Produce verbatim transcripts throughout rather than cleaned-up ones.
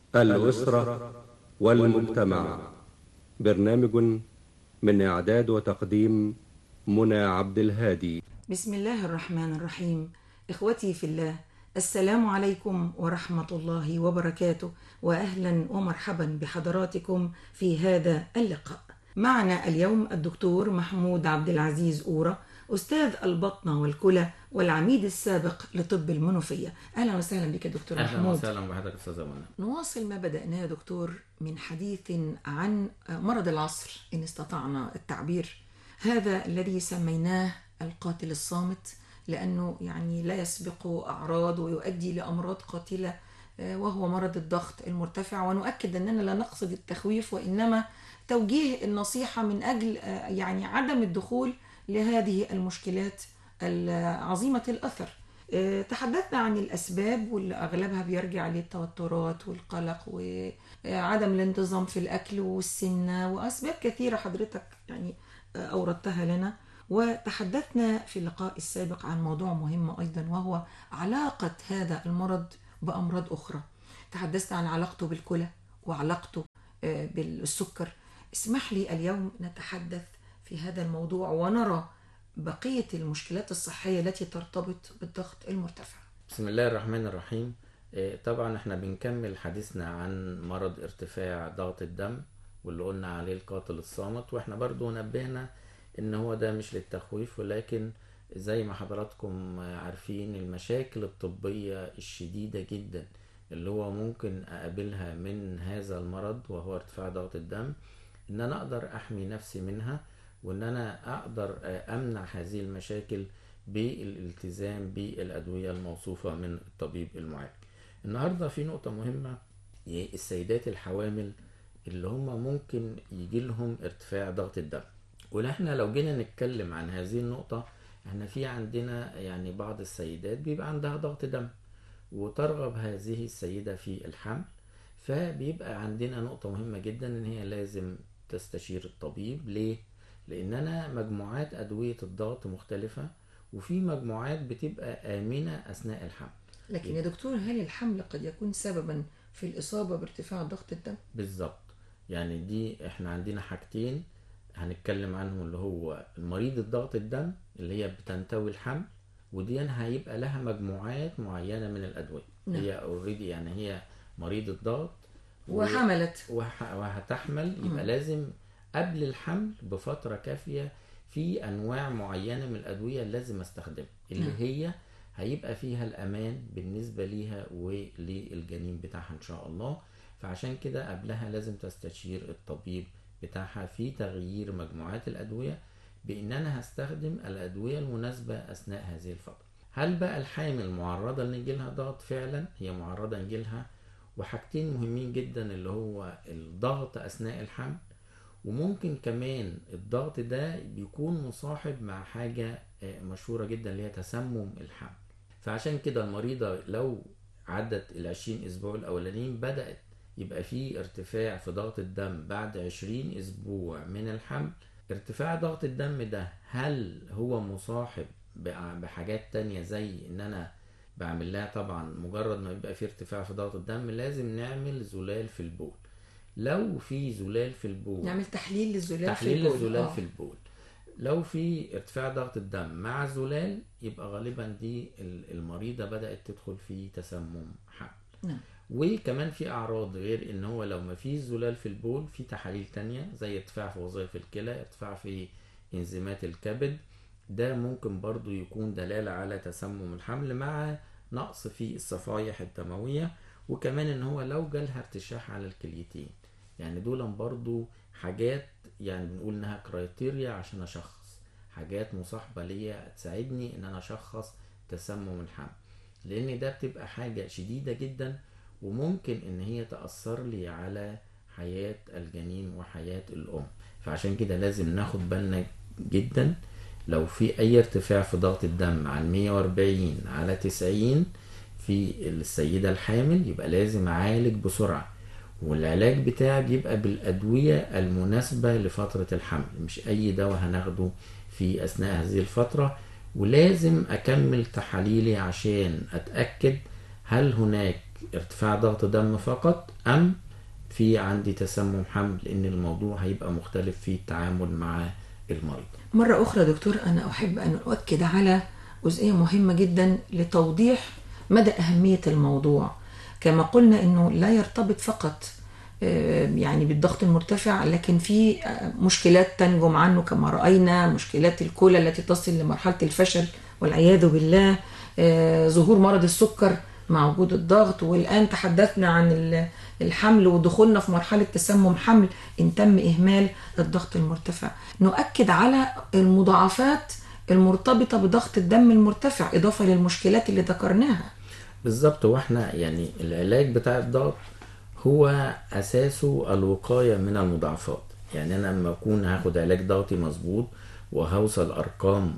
الأسرة والمجتمع. برنامج من إعداد وتقديم منى عبد الهادي. بسم الله الرحمن الرحيم. إخوتي في الله، السلام عليكم ورحمة الله وبركاته، وأهلا ومرحبا بحضراتكم في هذا اللقاء. معنا اليوم الدكتور محمود عبد العزيز أورا، أستاذ البطنة والكلى والعميد السابق لطب المنوفية. أهلا وسهلا بك دكتور أهلا محمود. وسهلا بحضرتك أستاذة منى. نواصل ما بدأناه دكتور من حديث عن مرض العصر إن استطعنا التعبير، هذا الذي سميناه القاتل الصامت، لأنه يعني لا يسبق أعراض ويؤدي لأمراض قاتلة، وهو مرض الضغط المرتفع. ونؤكد أننا لا نقصد التخويف، وإنما توجيه النصيحة من أجل يعني عدم الدخول لهذه المشكلات العظيمة الأثر. تحدثنا عن الأسباب، واللي أغلبها بيرجع للتوترات والقلق وعدم الانتظام في الأكل والسمنة وأسباب كثيرة حضرتك يعني أوردتها لنا. وتحدثنا في اللقاء السابق عن موضوع مهم أيضا، وهو علاقة هذا المرض بأمراض أخرى. تحدثنا عن علاقته بالكلى وعلاقته بالسكر. اسمح لي اليوم نتحدث في هذا الموضوع ونرى بقية المشكلات الصحية التي ترتبط بالضغط المرتفع. بسم الله الرحمن الرحيم. طبعا احنا بنكمل حديثنا عن مرض ارتفاع ضغط الدم، واللي قلنا عليه القاتل الصامت. واحنا برضو نبهنا ان هو ده مش للتخويف، ولكن زي ما حضراتكم عارفين المشاكل الطبية الشديدة جدا اللي هو ممكن اقابلها من هذا المرض وهو ارتفاع ضغط الدم، ان انا اقدر احمي نفسي منها، وان انا اقدر امنع هذه المشاكل بالالتزام بالادوية الموصوفة من الطبيب المعالج. النهاردة في نقطة مهمة، السيدات الحوامل اللي هم ممكن يجي لهم ارتفاع ضغط الدم. ونحن لو جينا نتكلم عن هذه النقطة، احنا في عندنا يعني بعض السيدات بيبقى عندها ضغط دم وترغب هذه السيدة في الحمل، فبيبقى عندنا نقطة مهمة جدا ان هي لازم تستشير الطبيب. ليه؟ لان انا مجموعات ادوية الضغط مختلفة، وفي مجموعات بتبقى آمنة اثناء الحمل. لكن يا دكتور، هل الحمل قد يكون سببا في الإصابة بارتفاع ضغط الدم؟ بالظبط. يعني دي احنا عندنا حاجتين هنتكلم عنهم، اللي هو المريض الضغط الدم اللي هي بتنتوي الحمل، ودي هيبقى لها مجموعات معينة من الأدوية. نعم. هي اوريدي يعني هي مريض الضغط وحملت وح... وهتحمل، يبقى م. لازم قبل الحمل بفترة كافية في أنواع معينة من الأدوية لازم استخدمها، اللي نعم. هي هيبقى فيها الأمان بالنسبة ليها وللجنين بتاعها إن شاء الله. فعشان كده قبلها لازم تستشير الطبيب بتاعها في تغيير مجموعات الأدوية، بإن أنا هستخدم الأدوية المناسبة أثناء هذه الفترة. هل بقى الحامل معرضة لنجيلها ضغط؟ فعلا هي معرضة لنجيلها، وحاجتين مهمين جدا اللي هو الضغط أثناء الحمل، وممكن كمان الضغط ده بيكون مصاحب مع حاجة مشهورة جدا اللي هي تسمم الحمل. فعشان كده المريضة لو عدت العشرين أسبوع الأولانيين بدأت يبقى فيه ارتفاع في ضغط الدم بعد عشرين أسبوع من الحمل، ارتفاع ضغط الدم ده هل هو مصاحب بحاجات تانية زي ان انا بعمل لها؟ طبعا مجرد ما يبقى فيه ارتفاع في ضغط الدم لازم نعمل زلال في البول. لو في زلال في البول نعمل تحليل للزلال تحليل في البول. للزلال آه. في البول. لو في ارتفاع ضغط الدم مع زلال يبقى غالبا دي المريضة بدأت تدخل في تسمم حمل. نعم. وكمان في اعراض غير ان هو لو ما فيش زلال في البول، في تحاليل تانية زي ارتفاع في وظائف الكلى، ارتفاع في انزيمات الكبد، ده ممكن برضو يكون دلالة على تسمم الحمل مع نقص في الصفائح الدموية. وكمان ان هو لو جالها ارتشاح على الكليتين، يعني دول برضو حاجات يعني بنقول انها كرايتيريا عشان اشخص، حاجات مصاحبة ليا تساعدني ان انا اشخص تسمم الحمل، لان ده بتبقى حاجة شديدة جدا وممكن ان هي تأثر لي على حياة الجنين وحياة الام. فعشان كده لازم ناخد بالنا جدا لو في اي ارتفاع في ضغط الدم عن مية واربعين على تسعين في السيدة الحامل يبقى لازم اعالج بسرعة، والعلاج بتاعي بيبقى بالادوية المناسبة لفترة الحمل، مش اي دواء هناخده في اثناء هذه الفترة. ولازم اكمل تحاليلي عشان اتأكد هل هناك ارتفاع ضغط دم فقط ام في عندي تسمم حمل، لان الموضوع هيبقى مختلف في التعامل مع المريض. مرة أخرى دكتور، أنا أحب أن أؤكد على جزئية مهمة جدا لتوضيح مدى أهمية الموضوع. كما قلنا أنه لا يرتبط فقط يعني بالضغط المرتفع، لكن في مشكلات تنجم عنه كما رأينا، مشكلات الكلى التي تصل لمرحلة الفشل والعياذ بالله، ظهور مرض السكر مع وجود الضغط، والآن تحدثنا عن الحمل ودخولنا في مرحلة تسمم حمل إن تم إهمال الضغط المرتفع. نؤكد على المضاعفات المرتبطة بضغط الدم المرتفع إضافة للمشكلات اللي ذكرناها. بالظبط. واحنا يعني العلاج بتاع الضغط هو أساسه الوقاية من المضاعفات. يعني أنا لما أكون هاخد علاج ضغطي مظبوط وهوصل أرقام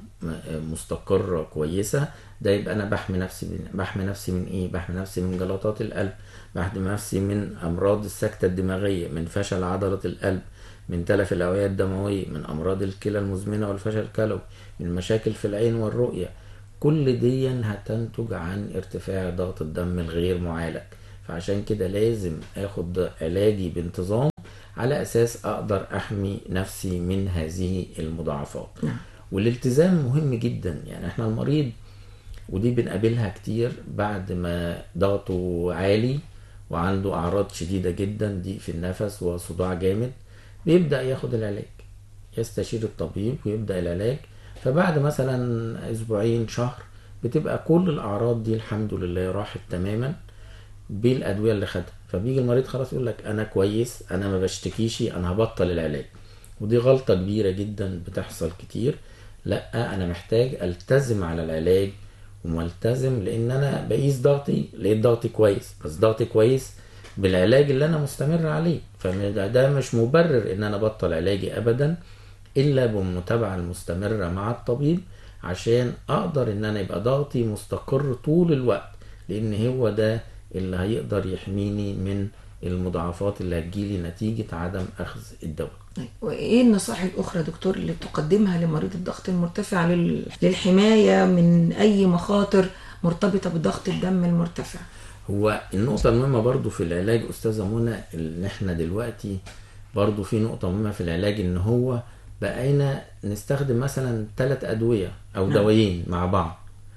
مستقرة كويسة، ده يبقى أنا بحمي نفسي من بحمي نفسي من إيه؟ بحمي نفسي من جلطات القلب، بحمي نفسي من أمراض السكتة الدماغية، من فشل عضلة القلب، من تلف الأوعية الدموية، من أمراض الكلى المزمنة والفشل الكلوي، من مشاكل في العين والرؤية. كل دي هتنتج عن ارتفاع ضغط الدم الغير معالج. فعشان كده لازم اخد علاجي بانتظام على اساس اقدر احمي نفسي من هذه المضاعفات. نعم. والالتزام مهم جدا. يعني احنا المريض ودي بنقابلها كتير بعد ما ضغطه عالي وعنده اعراض شديدة جدا، ضيق في النفس وصداع جامد، بيبدأ ياخد العلاج، يستشير الطبيب ويبدأ العلاج. فبعد مثلا اسبوعين شهر بتبقى كل الاعراض دي الحمد لله راحت تماما بالادويه اللي خدها. فبيجي المريض خلاص يقول لك انا كويس، انا ما بشتكيش، انا هبطل العلاج. ودي غلطه كبيره جدا بتحصل كتير. لا، انا محتاج التزم على العلاج وملتزم، لان انا بقيس ضغطي لقيت ضغطي كويس، بس ضغطي كويس بالعلاج اللي انا مستمر عليه. فده مش مبرر ان انا بطل علاجي ابدا، الا بالمتابعه المستمره مع الطبيب عشان اقدر ان انا يبقى ضغطي مستقر طول الوقت، لان هو ده اللي هيقدر يحميني من المضاعفات اللي هتجيلي نتيجة عدم أخذ الدواء. وإيه النصائح الأخرى دكتور اللي تقدمها لمريض الضغط المرتفع للحماية من أي مخاطر مرتبطة بضغط الدم المرتفع؟ هو النقطة المهمة برضو في العلاج أستاذة منى، إن إحنا دلوقتي برضو في نقطة مهمة في العلاج، إن هو بقينا نستخدم مثلا ثلاث أدوية أو نعم. دوايين مع بعض.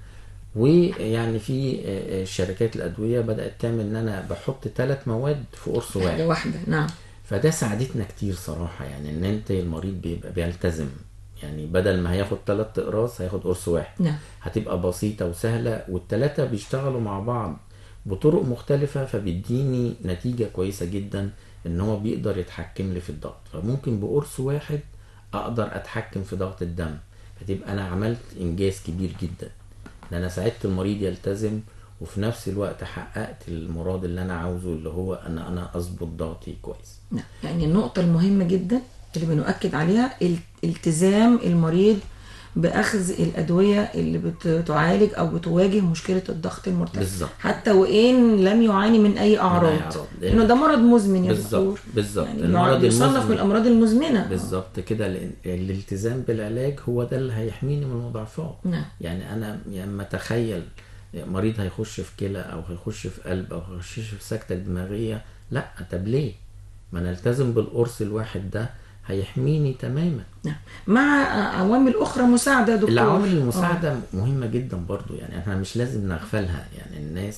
ويعني في شركات الأدوية بدأت تعمل إن أنا بحط ثلاث مواد في قرص واحد واحدة. نعم. فده ساعدتنا كتير صراحة. يعني إن أنت المريض بيبقى بيلتزم، يعني بدل ما هياخد ثلاث أقراص هياخد قرص واحد. نعم. هتبقى بسيطة وسهلة، والثلاثة بيشتغلوا مع بعض بطرق مختلفة، فبيديني نتيجة كويسة جدا إن هو بيقدر يتحكم لي في الضغط. فممكن بقرص واحد أقدر أتحكم في ضغط الدم، فتبقى أنا عملت إنجاز كبير جدا، ان انا ساعدت المريض يلتزم وفي نفس الوقت حققت المراد اللي انا عاوزه، اللي هو ان انا اظبط ضغطي كويس. نعم. يعني النقطة المهمة جدا اللي بنؤكد عليها التزام المريض باخذ الادوية اللي بتعالج او بتواجه مشكلة الضغط المرتفع بالزبط. حتى وان لم يعاني من اي اعراض، لانه ده مرض مزمن يا دكتور. بالظبط. يعني المرض يصنف من الامراض المزمنة. بالظبط كده. الالتزام بالعلاج هو ده اللي هيحميني من المضاعفات. نعم. يعني انا لما اتخيل مريض هيخش في كلى او هيخش في قلب او هيخش في سكتة دماغية، لا، طب ليه ما نلتزم بالقرص الواحد ده هيحميني تماما. نعم. مع عوامل اخرى مساعده دكتور. العوامل المساعده أوه. مهمه جدا برضو. يعني احنا مش لازم نغفلها. يعني الناس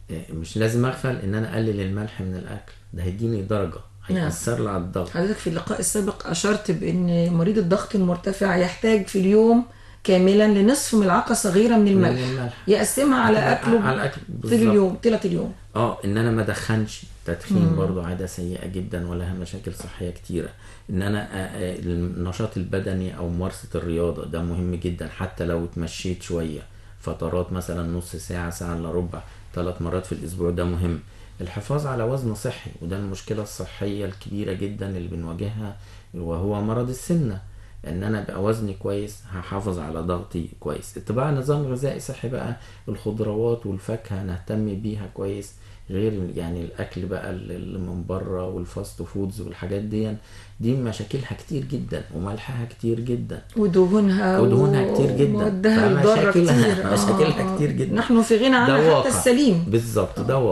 مش لازم اغفل ان انا اقلل الملح من الاكل، ده هيديني درجه هيأثر لي على الضغط. حضرتك في اللقاء السابق اشرت بان مريض الضغط المرتفع يحتاج في اليوم كاملا لنصف ملعقه صغيره من الملح, من الملح. يقسمها على اكله على الاكل طول اليوم طيله اليوم. اه ان انا ما ادخنش، تدخين برضو عاده سيئه جدا ولها مشاكل صحيه كتيره. ان انا النشاط البدني او ممارسه الرياضه ده مهم جدا، حتى لو اتمشيت شويه فترات مثلا نص ساعه ساعه الا ربع ثلاث مرات في الاسبوع ده مهم. الحفاظ على وزن صحي، وده المشكله الصحيه الكبيره جدا اللي بنواجهها وهو مرض السمنه. ان انا بقى وزني كويس هحافظ على ضغطي كويس. اتباع نظام غذائي صحي بقى، الخضروات والفاكهه نهتم بيها كويس، غير يعني الاكل بقى اللي من بره والفاست فودز والحاجات دي دي مشاكلها كتير جدا وملحها كتير جدا ودهونها ودهونها كتير جدا فمشاكلها مشاكلها كتير جدا. نحن في غنى عنها حتى السليم. بالظبط، ده واقع.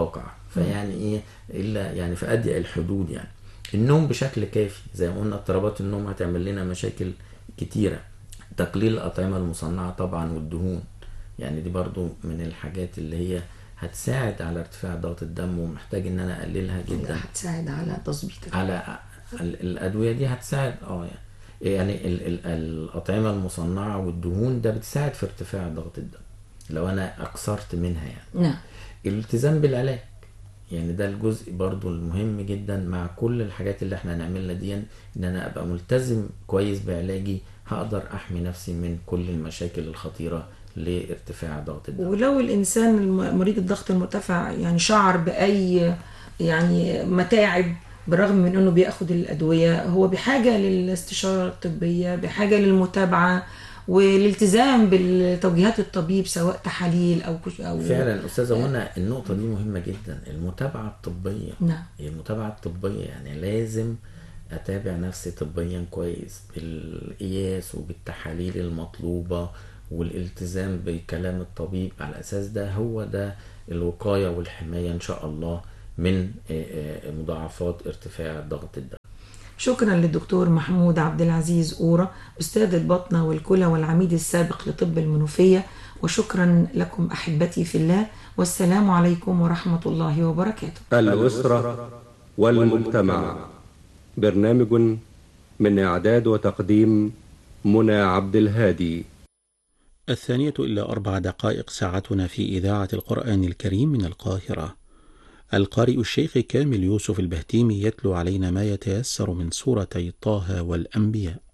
فيعني ايه الا يعني في اضيق الحدود. يعني النوم بشكل كافي زي ما قلنا، اضطرابات النوم هتعمل لنا مشاكل كتيرة. تقليل الأطعمة المصنعة طبعا والدهون، يعني دي برضو من الحاجات اللي هي هتساعد على ارتفاع ضغط الدم، ومحتاج ان انا اقللها جدا. هتساعد على تظبيط على ال- الادويه دي هتساعد اه يعني يعني ال- ال- الاطعمه المصنعه والدهون ده بتساعد في ارتفاع ضغط الدم لو انا اكثرت منها. يعني نعم. الالتزام بالعلاج، يعني ده الجزء برضو المهم جدا مع كل الحاجات اللي احنا هنعملها دي، ان انا ابقى ملتزم كويس بعلاجي، هقدر احمي نفسي من كل المشاكل الخطيره لارتفاع ضغط الدم. ولو الإنسان الم- مريض الضغط المرتفع يعني شعر بأي يعني متاعب بالرغم من أنه بيأخذ الأدوية، هو بحاجة للاستشارة الطبية، بحاجة للمتابعة والالتزام بالتوجيهات الطبيب سواء تحاليل أو كش أو فعلا أستاذة منى النقطة دي مهمة جدا، المتابعة الطبية. نعم. المتابعة الطبية يعني لازم أتابع نفسي طبيا كويس بالقياس وبالتحاليل المطلوبة والالتزام بكلام الطبيب. على أساس ده هو ده الوقاية والحماية إن شاء الله من مضاعفات ارتفاع ضغط الدم. شكرا للدكتور محمود عبد العزيز أورا، أستاذ الباطنة والكلى والعميد السابق لطب المنوفية، وشكرا لكم أحبتي في الله، والسلام عليكم ورحمة الله وبركاته. الأسرة والمجتمع، برنامج من إعداد وتقديم منى عبد الهادي. الثانية إلا أربع دقائق ساعتنا في إذاعة القرآن الكريم من القاهرة. القارئ الشيخ كامل يوسف البهتيمي يتلو علينا ما يتيسر من سورتي طه والأنبياء.